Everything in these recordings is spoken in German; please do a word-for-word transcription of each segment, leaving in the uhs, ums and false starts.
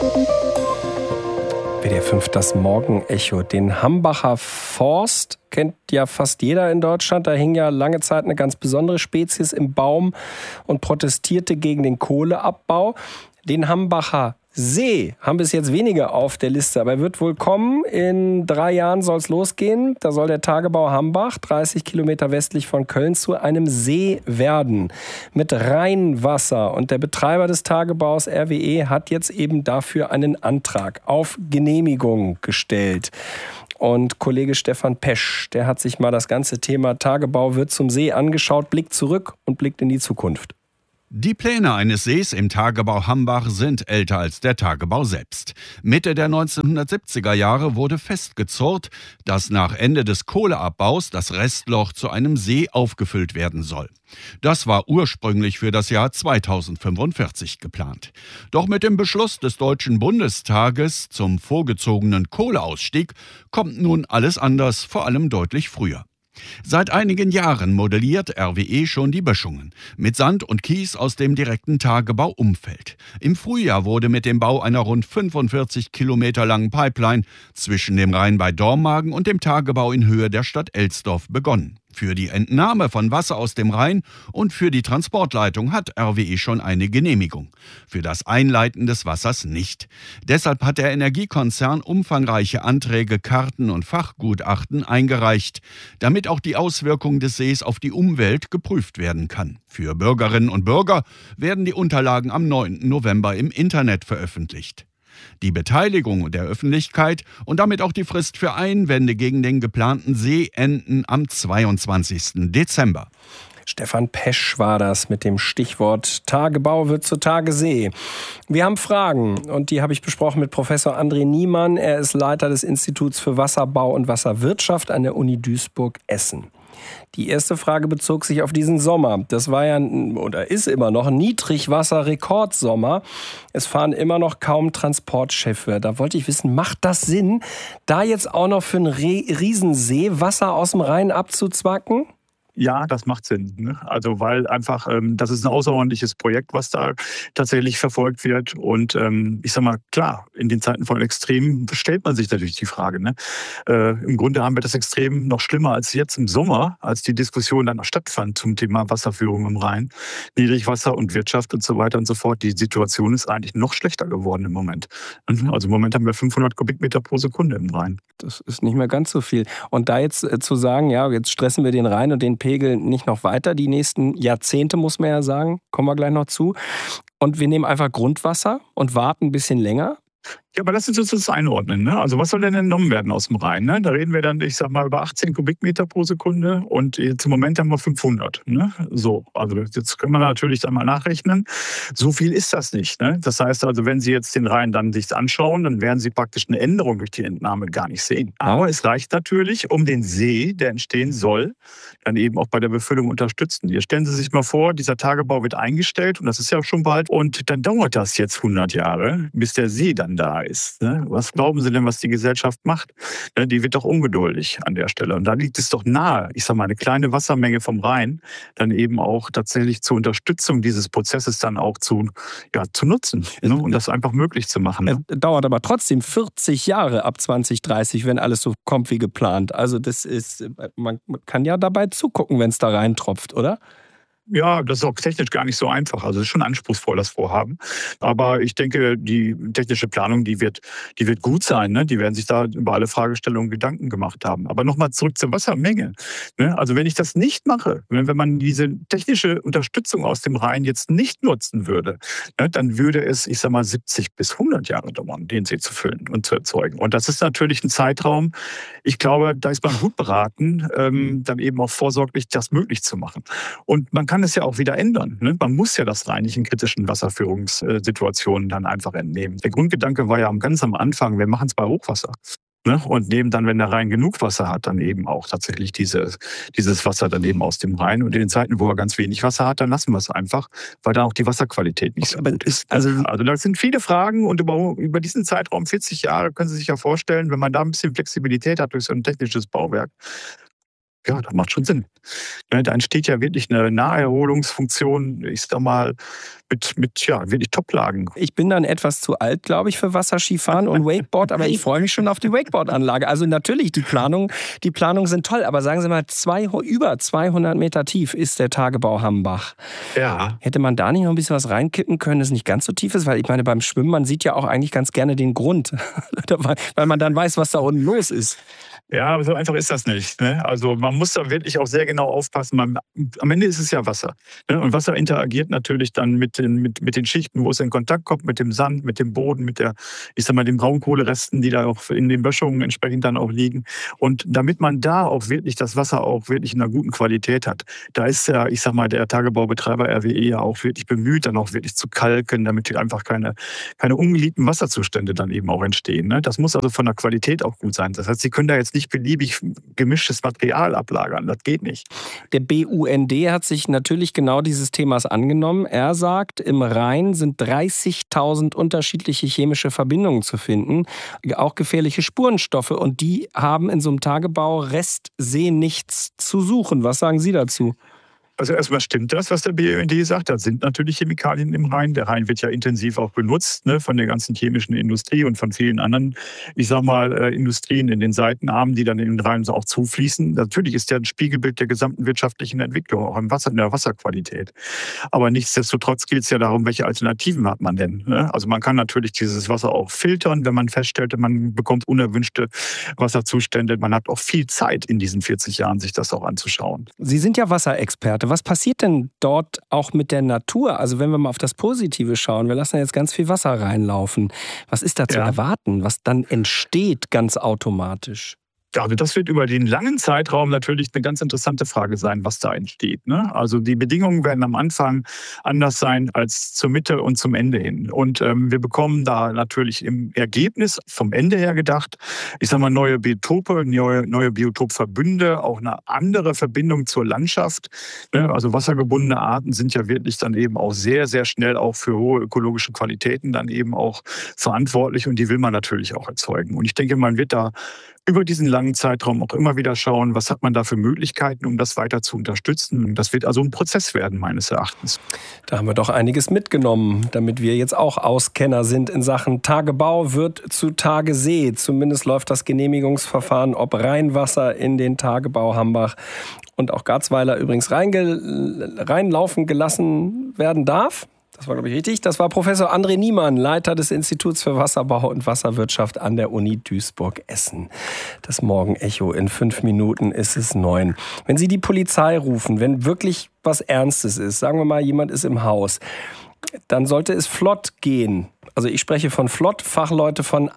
W D R fünf, das Morgenecho. Den Hambacher Forst kennt ja fast jeder in Deutschland. Da hing ja lange Zeit eine ganz besondere Spezies im Baum und protestierte gegen den Kohleabbau. Den Hambacher See haben bis jetzt weniger auf der Liste, aber er wird wohl kommen. In drei Jahren soll es losgehen. Da soll der Tagebau Hambach, dreißig Kilometer westlich von Köln, zu einem See werden mit Rheinwasser. Und der Betreiber des Tagebaus, R W E, hat jetzt eben dafür einen Antrag auf Genehmigung gestellt. Und Kollege Stefan Pesch, der hat sich mal das ganze Thema Tagebau wird zum See angeschaut, blickt zurück und blickt in die Zukunft. Die Pläne eines Sees im Tagebau Hambach sind älter als der Tagebau selbst. Mitte der neunzehnhundertsiebziger Jahre wurde festgezurrt, dass nach Ende des Kohleabbaus das Restloch zu einem See aufgefüllt werden soll. Das war ursprünglich für das Jahr zweitausendfünfundvierzig geplant. Doch mit dem Beschluss des Deutschen Bundestages zum vorgezogenen Kohleausstieg kommt nun alles anders, vor allem deutlich früher. Seit einigen Jahren modelliert R W E schon die Böschungen mit Sand und Kies aus dem direkten Tagebauumfeld. Im Frühjahr wurde mit dem Bau einer rund fünfundvierzig Kilometer langen Pipeline zwischen dem Rhein bei Dormagen und dem Tagebau in Höhe der Stadt Elsdorf begonnen. Für die Entnahme von Wasser aus dem Rhein und für die Transportleitung hat R W E schon eine Genehmigung. Für das Einleiten des Wassers nicht. Deshalb hat der Energiekonzern umfangreiche Anträge, Karten und Fachgutachten eingereicht, damit auch die Auswirkungen des Sees auf die Umwelt geprüft werden kann. Für Bürgerinnen und Bürger werden die Unterlagen am neunten November im Internet veröffentlicht. Die Beteiligung der Öffentlichkeit und damit auch die Frist für Einwände gegen den geplanten See enden am zweiundzwanzigsten Dezember. Stefan Pesch war das mit dem Stichwort Tagebau wird zu Tagesee. Wir haben Fragen und die habe ich besprochen mit Professor André Niemann. Er ist Leiter des Instituts für Wasserbau und Wasserwirtschaft an der Uni Duisburg-Essen. Die erste Frage bezog sich auf diesen Sommer. Das war ja oder ist immer noch ein Niedrigwasser-Rekordsommer. Es fahren immer noch kaum Transportschiffe. Da wollte ich wissen, macht das Sinn, da jetzt auch noch für einen Riesensee Wasser aus dem Rhein abzuzwacken? Ja, das macht Sinn. Ne? Also weil einfach, ähm, das ist ein außerordentliches Projekt, was da tatsächlich verfolgt wird. Und ähm, ich sag mal, klar, in den Zeiten von Extremen stellt man sich natürlich die Frage. Ne? Äh, Im Grunde haben wir das Extrem noch schlimmer als jetzt im Sommer, als die Diskussion dann noch stattfand zum Thema Wasserführung im Rhein, Niedrigwasser und Wirtschaft und so weiter und so fort. Die Situation ist eigentlich noch schlechter geworden im Moment. Also im Moment haben wir fünfhundert Kubikmeter pro Sekunde im Rhein. Das ist nicht mehr ganz so viel. Und da jetzt äh, zu sagen, ja, jetzt stressen wir den Rhein und den Pegel nicht noch weiter, die nächsten Jahrzehnte, muss man ja sagen, kommen wir gleich noch zu. Und wir nehmen einfach Grundwasser und warten ein bisschen länger. Ja, aber lass uns das einordnen. Ne? Also was soll denn entnommen werden aus dem Rhein? Ne? Da reden wir dann, ich sag mal, über achtzehn Kubikmeter pro Sekunde und jetzt im Moment haben wir fünfhundert. Ne? So, also jetzt können wir natürlich dann mal nachrechnen. So viel ist das nicht. Ne? Das heißt also, wenn Sie jetzt den Rhein dann sich anschauen, dann werden Sie praktisch eine Änderung durch die Entnahme gar nicht sehen. Aber es reicht natürlich, um den See, der entstehen soll, dann eben auch bei der Befüllung unterstützen. Jetzt stellen Sie sich mal vor, dieser Tagebau wird eingestellt und das ist ja schon bald und dann dauert das jetzt hundert Jahre, bis der See dann da ist. Ne? Was glauben Sie denn, was die Gesellschaft macht? Ne? Die wird doch ungeduldig an der Stelle. Und da liegt es doch nahe, ich sage mal, eine kleine Wassermenge vom Rhein dann eben auch tatsächlich zur Unterstützung dieses Prozesses dann auch zu, ja, zu nutzen, ne? Und das einfach möglich zu machen. Ne? Es dauert aber trotzdem vierzig Jahre ab zwanzig dreißig, wenn alles so kommt wie geplant. Also das ist, man kann ja dabei zugucken, wenn es da reintropft, oder? Ja, das ist auch technisch gar nicht so einfach. Also es ist schon anspruchsvoll, das Vorhaben. Aber ich denke, die technische Planung, die wird, die wird gut sein. Ne? Die werden sich da über alle Fragestellungen Gedanken gemacht haben. Aber nochmal zurück zur Wassermenge. Ne? Also wenn ich das nicht mache, wenn, wenn man diese technische Unterstützung aus dem Rhein jetzt nicht nutzen würde, ne, dann würde es, ich sag mal, siebzig bis hundert Jahre dauern, den See zu füllen und zu erzeugen. Und das ist natürlich ein Zeitraum. Ich glaube, da ist man gut beraten, ähm, dann eben auch vorsorglich das möglich zu machen. Und man kann kann es ja auch wieder ändern. Ne? Man muss ja das Rhein nicht in kritischen Wasserführungssituationen dann einfach entnehmen. Der Grundgedanke war ja ganz am Anfang, wir machen es bei Hochwasser. Ne? Und nehmen dann, wenn der Rhein genug Wasser hat, dann eben auch tatsächlich diese, dieses Wasser dann eben aus dem Rhein. Und in den Zeiten, wo er ganz wenig Wasser hat, dann lassen wir es einfach, weil da auch die Wasserqualität nicht so gut ist. Also, also das sind viele Fragen und über, über diesen Zeitraum vierzig Jahre können Sie sich ja vorstellen, wenn man da ein bisschen Flexibilität hat durch so ein technisches Bauwerk, Ja, das macht schon Sinn. Da entsteht ja wirklich eine Naherholungsfunktion, ich sag mal, mit, mit ja, wirklich Toplagen. Ich bin dann etwas zu alt, glaube ich, für Wasserskifahren und Wakeboard, aber ich freue mich schon auf die Wakeboard-Anlage. Also natürlich, die Planung, die Planungen sind toll, aber sagen Sie mal, zwei, über zweihundert Meter tief ist der Tagebau Hambach. Ja. Hätte man da nicht noch ein bisschen was reinkippen können, dass es nicht ganz so tief ist? Weil ich meine, beim Schwimmen, man sieht ja auch eigentlich ganz gerne den Grund, weil man dann weiß, was da unten los ist. Ja, aber so einfach ist das nicht. Ne? Also man muss da wirklich auch sehr genau aufpassen. Man, am Ende ist es ja Wasser. Ne? Und Wasser interagiert natürlich dann mit den, mit, mit den Schichten, wo es in Kontakt kommt, mit dem Sand, mit dem Boden, mit der, ich sag mal, den Braunkohleresten, die da auch in den Böschungen entsprechend dann auch liegen. Und damit man da auch wirklich das Wasser auch wirklich in einer guten Qualität hat, da ist ja, ich sag mal, der Tagebaubetreiber R W E ja auch wirklich bemüht, dann auch wirklich zu kalken, damit einfach keine, keine ungeliebten Wasserzustände dann eben auch entstehen. Ne? Das muss also von der Qualität auch gut sein. Das heißt, Sie können da jetzt nicht beliebig gemischtes Material ablagern. Das geht nicht. Der B U N D hat sich natürlich genau dieses Themas angenommen. Er sagt, im Rhein sind dreißigtausend unterschiedliche chemische Verbindungen zu finden, auch gefährliche Spurenstoffe. Und die haben in so einem Tagebau Restsee nichts zu suchen. Was sagen Sie dazu? Also erstmal stimmt das, was der B U N D sagt. Da sind natürlich Chemikalien im Rhein. Der Rhein wird ja intensiv auch benutzt, ne, von der ganzen chemischen Industrie und von vielen anderen, ich sag mal, äh, Industrien in den Seitenarmen, die dann in den Rhein so auch zufließen. Natürlich ist der ein Spiegelbild der gesamten wirtschaftlichen Entwicklung, auch im Wasser, in der Wasserqualität. Aber nichtsdestotrotz geht es ja darum, welche Alternativen hat man denn. Ne? Also man kann natürlich dieses Wasser auch filtern, wenn man feststellt, man bekommt unerwünschte Wasserzustände. Man hat auch viel Zeit in diesen vierzig Jahren, sich das auch anzuschauen. Sie sind ja Wasserexperte. Was passiert denn dort auch mit der Natur? Also wenn wir mal auf das Positive schauen, wir lassen ja jetzt ganz viel Wasser reinlaufen. Was ist da zu Ja. erwarten, was dann entsteht ganz automatisch? Also das wird über den langen Zeitraum natürlich eine ganz interessante Frage sein, was da entsteht. Ne? Also die Bedingungen werden am Anfang anders sein als zur Mitte und zum Ende hin. Und ähm, wir bekommen da natürlich im Ergebnis vom Ende her gedacht, ich sage mal, neue Biotope, neue, neue Biotopverbünde, auch eine andere Verbindung zur Landschaft. Ne? Also wassergebundene Arten sind ja wirklich dann eben auch sehr, sehr schnell auch für hohe ökologische Qualitäten dann eben auch verantwortlich und die will man natürlich auch erzeugen. Und ich denke, man wird da über diesen langen Zeitraum auch immer wieder schauen, was hat man da für Möglichkeiten, um das weiter zu unterstützen. Das wird also ein Prozess werden, meines Erachtens. Da haben wir doch einiges mitgenommen, damit wir jetzt auch Auskenner sind in Sachen Tagebau wird zu Tagesee. Zumindest läuft das Genehmigungsverfahren, ob Rheinwasser in den Tagebau Hambach und auch Garzweiler übrigens reinge- reinlaufen gelassen werden darf. Das war, glaube ich, richtig. Das war Professor André Niemann, Leiter des Instituts für Wasserbau und Wasserwirtschaft an der Uni Duisburg-Essen. Das Morgenecho in fünf Minuten ist es neun. Wenn Sie die Polizei rufen, wenn wirklich was Ernstes ist, sagen wir mal, jemand ist im Haus, dann sollte es flott gehen. Also ich spreche von flott, Fachleute von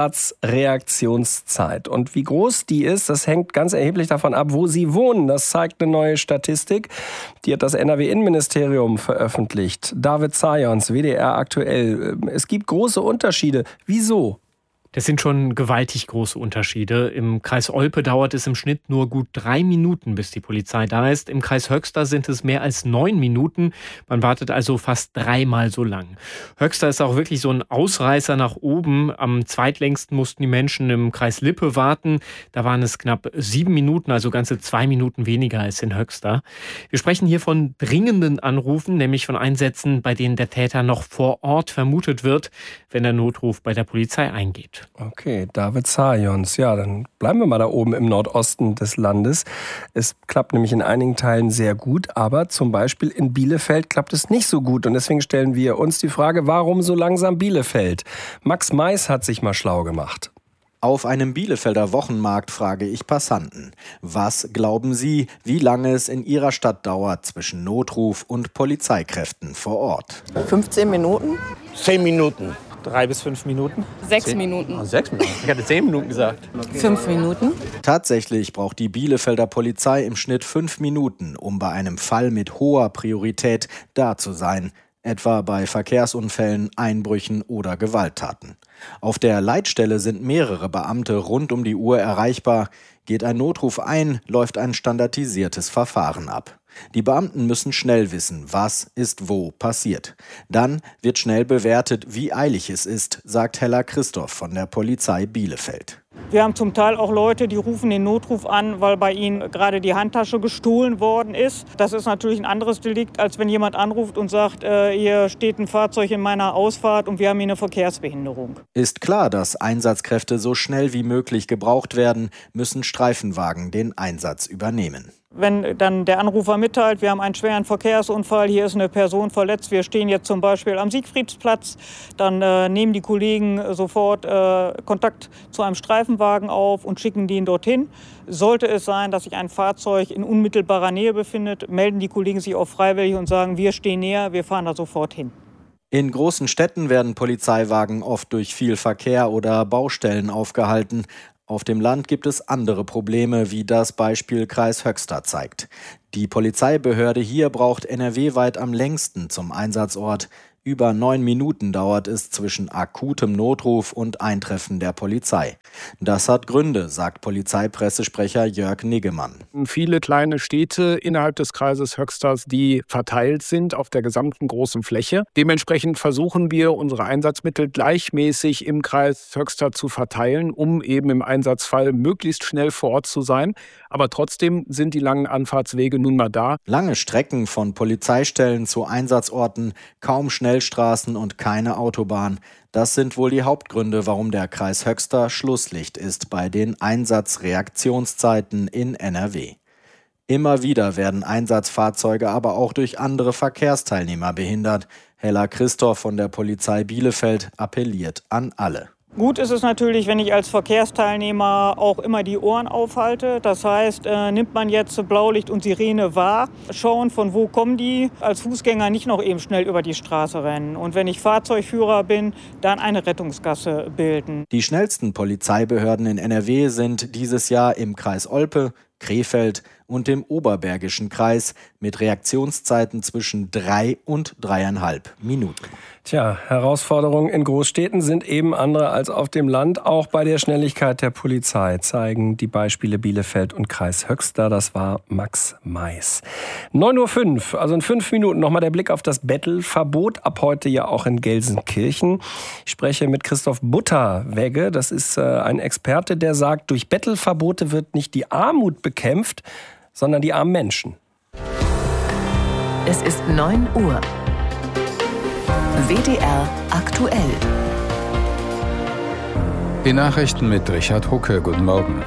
Einsatzreaktionszeit. Und wie groß die ist, das hängt ganz erheblich davon ab, wo Sie wohnen. Das zeigt eine neue Statistik. Die hat das N R W-Innenministerium veröffentlicht. David Zajons, W D R aktuell. Es gibt große Unterschiede. Wieso? Das sind schon gewaltig große Unterschiede. Im Kreis Olpe dauert es im Schnitt nur gut drei Minuten, bis die Polizei da ist. Im Kreis Höxter sind es mehr als neun Minuten. Man wartet also fast dreimal so lang. Höxter ist auch wirklich so ein Ausreißer nach oben. Am zweitlängsten mussten die Menschen im Kreis Lippe warten. Da waren es knapp sieben Minuten, also ganze zwei Minuten weniger als in Höxter. Wir sprechen hier von dringenden Anrufen, nämlich von Einsätzen, bei denen der Täter noch vor Ort vermutet wird, wenn der Notruf bei der Polizei eingeht. Okay, David Zajons. Ja, dann bleiben wir mal da oben im Nordosten des Landes. Es klappt nämlich in einigen Teilen sehr gut, aber zum Beispiel in Bielefeld klappt es nicht so gut. Und deswegen stellen wir uns die Frage, warum so langsam Bielefeld? Max Mais hat sich mal schlau gemacht. Auf einem Bielefelder Wochenmarkt frage ich Passanten. Was glauben Sie, wie lange es in Ihrer Stadt dauert zwischen Notruf und Polizeikräften vor Ort? fünfzehn Minuten? Zehn Minuten. Drei bis fünf Minuten? Sechs Zehn? Minuten. Oh, sechs Minuten? Ich hatte zehn Minuten gesagt. Fünf Minuten? Tatsächlich braucht die Bielefelder Polizei im Schnitt fünf Minuten, um bei einem Fall mit hoher Priorität da zu sein. Etwa bei Verkehrsunfällen, Einbrüchen oder Gewalttaten. Auf der Leitstelle sind mehrere Beamte rund um die Uhr erreichbar. Geht ein Notruf ein, läuft ein standardisiertes Verfahren ab. Die Beamten müssen schnell wissen, was ist wo passiert. Dann wird schnell bewertet, wie eilig es ist, sagt Hella Christoph von der Polizei Bielefeld. Wir haben zum Teil auch Leute, die rufen den Notruf an, weil bei ihnen gerade die Handtasche gestohlen worden ist. Das ist natürlich ein anderes Delikt, als wenn jemand anruft und sagt, äh, hier steht ein Fahrzeug in meiner Ausfahrt und wir haben hier eine Verkehrsbehinderung. Ist klar, dass Einsatzkräfte so schnell wie möglich gebraucht werden, müssen Streifenwagen den Einsatz übernehmen. Wenn dann der Anrufer mitteilt, wir haben einen schweren Verkehrsunfall, hier ist eine Person verletzt, wir stehen jetzt zum Beispiel am Siegfriedsplatz, dann äh, nehmen die Kollegen sofort äh, Kontakt zu einem Streifenwagen auf und schicken den dorthin. Sollte es sein, dass sich ein Fahrzeug in unmittelbarer Nähe befindet, melden die Kollegen sich auch freiwillig und sagen, wir stehen näher, wir fahren da sofort hin. In großen Städten werden Polizeiwagen oft durch viel Verkehr oder Baustellen aufgehalten. Auf dem Land gibt es andere Probleme, wie das Beispiel Kreis Höxter zeigt. Die Polizeibehörde hier braucht N R W-weit am längsten zum Einsatzort. Über neun Minuten dauert es zwischen akutem Notruf und Eintreffen der Polizei. Das hat Gründe, sagt Polizeipressesprecher Jörg Niggemann. Viele kleine Städte innerhalb des Kreises Höxters, die verteilt sind auf der gesamten großen Fläche. Dementsprechend versuchen wir, unsere Einsatzmittel gleichmäßig im Kreis Höxter zu verteilen, um eben im Einsatzfall möglichst schnell vor Ort zu sein. Aber trotzdem sind die langen Anfahrtswege nun mal da. Lange Strecken von Polizeistellen zu Einsatzorten, kaum Schnellstraßen und keine Autobahn. Das sind wohl die Hauptgründe, warum der Kreis Höxter Schlusslicht ist bei den Einsatzreaktionszeiten in N R W. Immer wieder werden Einsatzfahrzeuge aber auch durch andere Verkehrsteilnehmer behindert. Hella Christoph von der Polizei Bielefeld appelliert an alle. Gut ist es natürlich, wenn ich als Verkehrsteilnehmer auch immer die Ohren aufhalte. Das heißt, äh, nimmt man jetzt Blaulicht und Sirene wahr, schauen, von wo kommen die, als Fußgänger nicht noch eben schnell über die Straße rennen. Und wenn ich Fahrzeugführer bin, dann eine Rettungsgasse bilden. Die schnellsten Polizeibehörden in N R W sind dieses Jahr im Kreis Olpe, Krefeld und dem Oberbergischen Kreis mit Reaktionszeiten zwischen drei und dreieinhalb Minuten. Tja, Herausforderungen in Großstädten sind eben andere als auf dem Land. Auch bei der Schnelligkeit der Polizei zeigen die Beispiele Bielefeld und Kreis Höxter. Das war Max Mais. neun Uhr fünf, also in fünf Minuten nochmal der Blick auf das Bettelverbot. Ab heute ja auch in Gelsenkirchen. Ich spreche mit Christoph Butterwegge. Das ist äh, ein Experte, der sagt, durch Bettelverbote wird nicht die Armut bekämpft, sondern die armen Menschen. Es ist neun Uhr. W D R aktuell. Die Nachrichten mit Richard Hucke. Guten Morgen.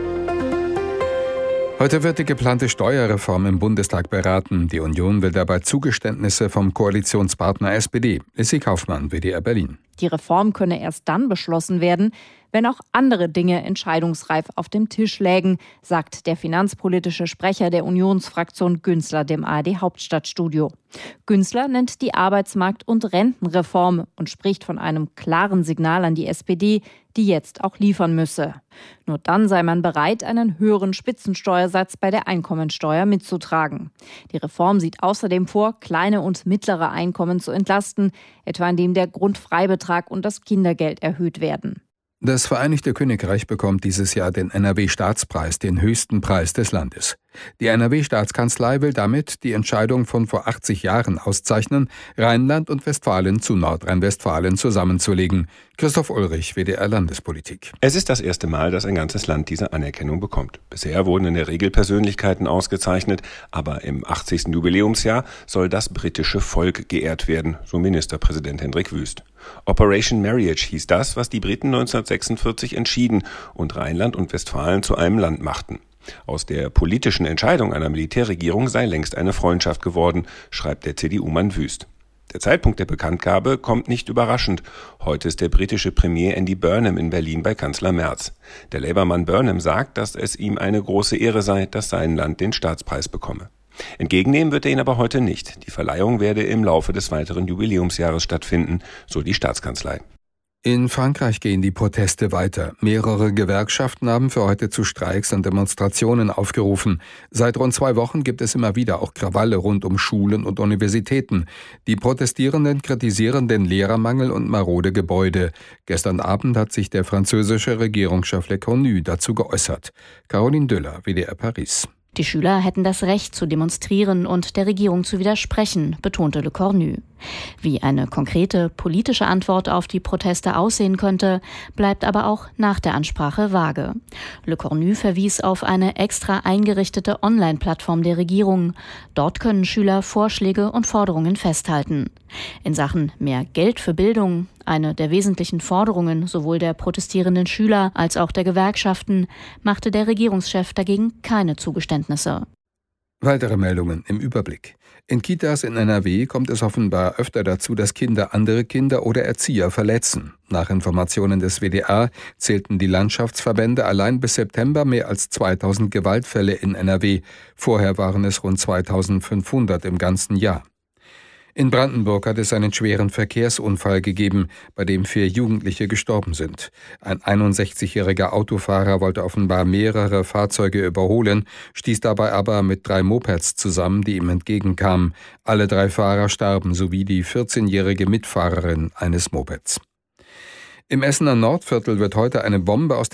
Heute wird die geplante Steuerreform im Bundestag beraten. Die Union will dabei Zugeständnisse vom Koalitionspartner S P D. Lissy Kaufmann, W D R Berlin. Die Reform könne erst dann beschlossen werden, wenn auch andere Dinge entscheidungsreif auf dem Tisch lägen, sagt der finanzpolitische Sprecher der Unionsfraktion Günzler dem A R D-Hauptstadtstudio. Günzler nennt die Arbeitsmarkt- und Rentenreform und spricht von einem klaren Signal an die S P D, die jetzt auch liefern müsse. Nur dann sei man bereit, einen höheren Spitzensteuersatz bei der Einkommensteuer mitzutragen. Die Reform sieht außerdem vor, kleine und mittlere Einkommen zu entlasten, etwa indem der Grundfreibetrag und das Kindergeld erhöht werden. Das Vereinigte Königreich bekommt dieses Jahr den N R W-Staatspreis, den höchsten Preis des Landes. Die N R W-Staatskanzlei will damit die Entscheidung von vor achtzig Jahren auszeichnen, Rheinland und Westfalen zu Nordrhein-Westfalen zusammenzulegen. Christoph Ulrich, W D R Landespolitik. Es ist das erste Mal, dass ein ganzes Land diese Anerkennung bekommt. Bisher wurden in der Regel Persönlichkeiten ausgezeichnet, aber im achtzigsten Jubiläumsjahr soll das britische Volk geehrt werden, so Ministerpräsident Hendrik Wüst. Operation Marriage hieß das, was die Briten neunzehnhundertsechsundvierzig entschieden und Rheinland und Westfalen zu einem Land machten. Aus der politischen Entscheidung einer Militärregierung sei längst eine Freundschaft geworden, schreibt der C D U-Mann Wüst. Der Zeitpunkt der Bekanntgabe kommt nicht überraschend. Heute ist der britische Premier Andy Burnham in Berlin bei Kanzler Merz. Der Labour-Mann Burnham sagt, dass es ihm eine große Ehre sei, dass sein Land den Staatspreis bekomme. Entgegennehmen wird er ihn aber heute nicht. Die Verleihung werde im Laufe des weiteren Jubiläumsjahres stattfinden, so die Staatskanzlei. In Frankreich gehen die Proteste weiter. Mehrere Gewerkschaften haben für heute zu Streiks und Demonstrationen aufgerufen. Seit rund zwei Wochen gibt es immer wieder auch Krawalle rund um Schulen und Universitäten. Die Protestierenden kritisieren den Lehrermangel und marode Gebäude. Gestern Abend hat sich der französische Regierungschef Le Cornu dazu geäußert. Caroline Döller, W D R Paris. Die Schüler hätten das Recht zu demonstrieren und der Regierung zu widersprechen, betonte Le Cornu. Wie eine konkrete politische Antwort auf die Proteste aussehen könnte, bleibt aber auch nach der Ansprache vage. Le Cornu verwies auf eine extra eingerichtete Online-Plattform der Regierung. Dort können Schüler Vorschläge und Forderungen festhalten. In Sachen mehr Geld für Bildung, eine der wesentlichen Forderungen sowohl der protestierenden Schüler als auch der Gewerkschaften, machte der Regierungschef dagegen keine Zugeständnisse. Weitere Meldungen im Überblick. In Kitas in N R W kommt es offenbar öfter dazu, dass Kinder andere Kinder oder Erzieher verletzen. Nach Informationen des W D R zählten die Landschaftsverbände allein bis September mehr als zweitausend Gewaltfälle in N R W. Vorher waren es rund zweitausendfünfhundert im ganzen Jahr. In Brandenburg hat es einen schweren Verkehrsunfall gegeben, bei dem vier Jugendliche gestorben sind. Ein einundsechzigjähriger Autofahrer wollte offenbar mehrere Fahrzeuge überholen, stieß dabei aber mit drei Mopeds zusammen, die ihm entgegenkamen. Alle drei Fahrer starben, sowie die vierzehnjährige Mitfahrerin eines Mopeds. Im Essener Nordviertel wird heute eine Bombe aus